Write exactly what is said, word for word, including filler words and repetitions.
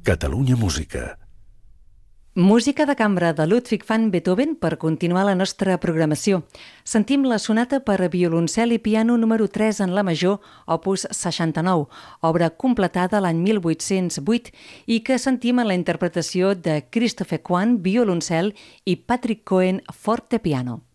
Catalunya Música. Música de cambra de Ludwig van Beethoven per continuar la nostra programació. Sentim la sonata per a violoncel i piano número tres en la major, opus seixanta-nou, obra completada l'any mil vuit-cents vuit i que sentim en la interpretació de Christophe Kwan, violoncel, i Patrick Cohen, fortepiano.